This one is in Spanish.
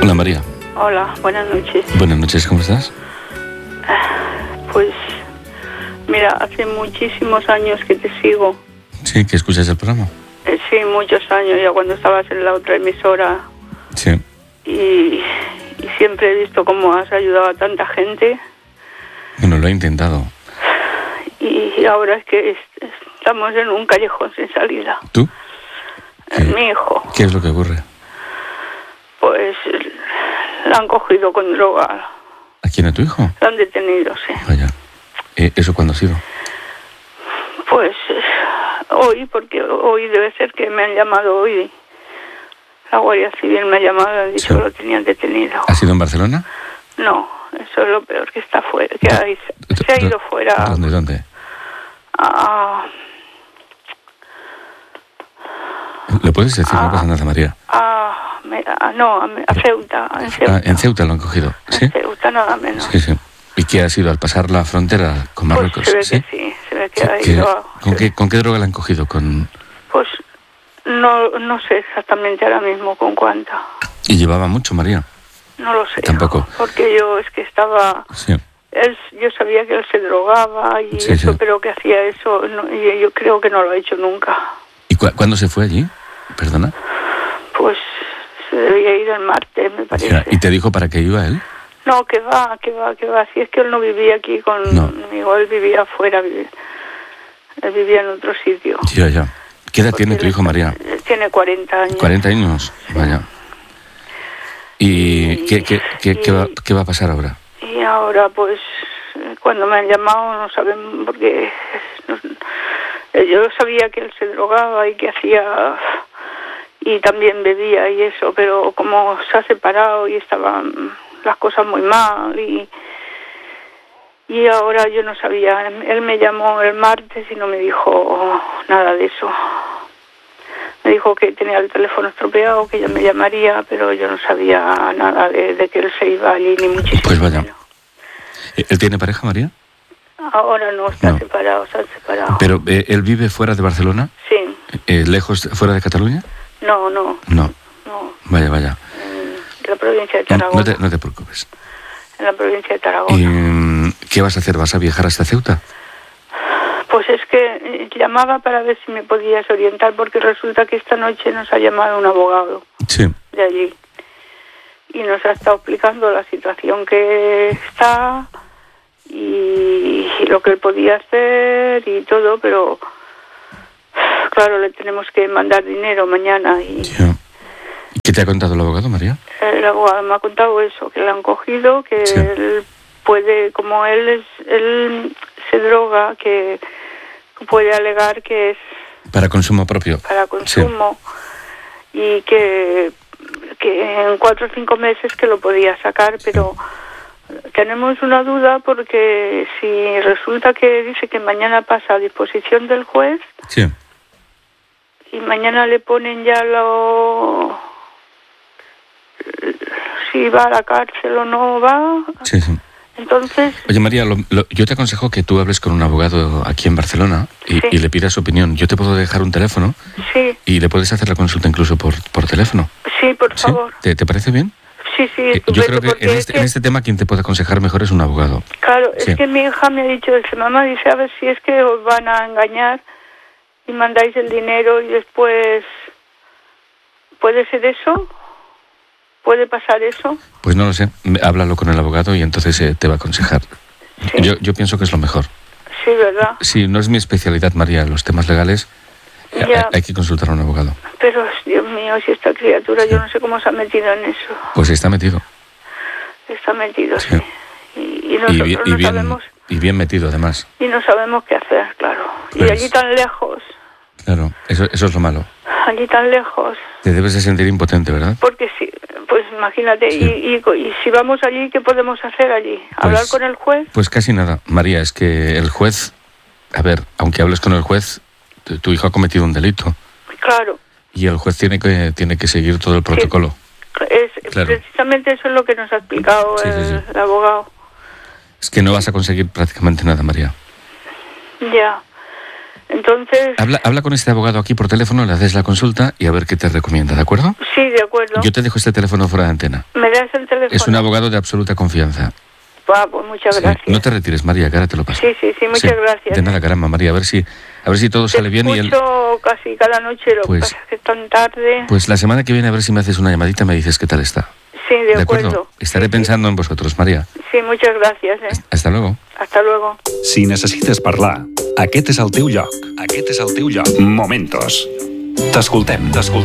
Hola, María. Hola, buenas noches. Buenas noches, ¿cómo estás? Pues, mira, hace muchísimos años que te sigo. Sí, que escuchas el programa. Sí, muchos años, ya cuando estabas en la otra emisora. Sí. Y siempre he visto cómo has ayudado a tanta gente. Bueno, lo he intentado. Y ahora es que estamos en un callejón sin salida. ¿Tú? Mi hijo. ¿Qué es lo que ocurre? Pues la han cogido con droga. ¿A quién? ¿A tu hijo? La han detenido, sí. Vaya. ¿Eso cuándo ha sido? Pues hoy, porque hoy debe ser que me han llamado hoy. La Guardia Civil me ha llamado y han dicho que lo tenían detenido. ¿Ha sido en Barcelona? No, eso es lo peor, que está fuera, que se ha ido fuera. ¿Dónde? ¿Le puedes decir? No pasa nada, María. A Ceuta. En Ceuta. En Ceuta lo han cogido, ¿sí? En Ceuta nada menos. Sí. ¿Y qué ha sido al pasar la frontera con Marruecos? Pues se ve que sí, se ve que ha ido. ¿Con qué droga la han cogido? Pues no sé exactamente ahora mismo con cuánta. ¿Y llevaba mucho, María? No lo sé. Tampoco. Porque yo es que estaba... Sí. Yo sabía que él se drogaba y sí, eso, sí. Pero que hacía eso, y yo creo que no lo ha hecho nunca. ¿Y cuándo se fue allí? ¿Perdona? Pues se debía ir el martes, me parece. ¿Y te dijo para qué iba él? No, que va. Si es que él no vivía aquí conmigo, él vivía afuera, él vivía en otro sitio. Ya. ¿Qué edad tiene tu hijo, María? Tiene 40 años. 40 años, sí. Vaya. ¿Y qué va a pasar ahora? Y ahora, pues, cuando me han llamado, no saben, porque yo sabía que él se drogaba y que hacía, y también bebía y eso, pero como se ha separado y estaban las cosas muy mal, y ahora yo no sabía. Él me llamó el martes y no me dijo nada de eso. Me dijo que tenía el teléfono estropeado, que ella me llamaría, pero yo no sabía nada de que él se iba allí, ni muchísimo. Pues vaya. ¿Él tiene pareja, María? Ahora no, se han separado. ¿Pero él vive fuera de Barcelona? Sí. ¿Lejos, fuera de Cataluña? No. Vaya. En la provincia de Tarragona. No te preocupes. En la provincia de Tarragona. ¿Y qué vas a hacer? ¿Vas a viajar hasta Ceuta? Pues es que llamaba para ver si me podías orientar, porque resulta que esta noche nos ha llamado un abogado de allí y nos ha estado explicando la situación que está y lo que él podía hacer y todo, pero claro, le tenemos que mandar dinero mañana. ¿Y qué te ha contado el abogado, María? El abogado me ha contado eso, que le han cogido, que él puede, como él se droga, que puede alegar que es para consumo propio. Para consumo, y que en 4 o 5 meses que lo podía sacar, pero tenemos una duda porque si resulta que dice que mañana pasa a disposición del juez y mañana le ponen ya si va a la cárcel o no va. Entonces... Oye, María, yo te aconsejo que tú hables con un abogado aquí en Barcelona y le pidas su opinión. Yo te puedo dejar un teléfono y le puedes hacer la consulta incluso por teléfono. Sí, por favor. ¿Te parece bien? Sí, yo creo que en este tema quien te puede aconsejar mejor es un abogado. Claro, es que mi hija me ha dicho, mamá, dice, a ver si es que os van a engañar y mandáis el dinero y después... ¿Puede ser eso? ¿Puede pasar eso? Pues no lo sé, háblalo con el abogado y entonces te va a aconsejar. Sí. Yo pienso que es lo mejor. Sí, ¿verdad? Sí, no es mi especialidad, María, los temas legales hay que consultar a un abogado. Pero, Dios mío, si esta criatura, yo no sé cómo se ha metido en eso. Pues está metido. Está metido, sí. Y nosotros no sabemos... Y bien metido, además. Y no sabemos qué hacer, claro. Pues, y allí tan lejos. Claro, eso es lo malo. Allí tan lejos. Te debes de sentir impotente, ¿verdad? Porque sí, pues imagínate, y si vamos allí, ¿qué podemos hacer allí? ¿Hablar con el juez? Pues casi nada, María, es que el juez, a ver, aunque hables con el juez, tu hijo ha cometido un delito. Claro. Y el juez tiene que seguir todo el protocolo. Claro. Precisamente eso es lo que nos ha explicado el abogado. Es que no vas a conseguir prácticamente nada, María. Ya. Entonces... Habla con este abogado aquí por teléfono, le haces la consulta y a ver qué te recomienda, ¿de acuerdo? Sí, de acuerdo. Yo te dejo este teléfono fuera de antena. ¿Me das el teléfono? Es un abogado de absoluta confianza. Pues muchas gracias. No te retires, María, que ahora te lo paso. Sí, muchas gracias. De nada, caramba, María, a ver si todo sale bien. Te escucho casi cada noche, lo que pasa es que es tan tarde. Pues la semana que viene a ver si me haces una llamadita y me dices qué tal está. Sí, de acuerdo. Estaré pensando en vosotros, María. Sí, muchas gracias. Hasta luego. Hasta luego. Si necessites parlar, aquest és el teu lloc. Aquest és el teu lloc. Momentos. T'escoltem.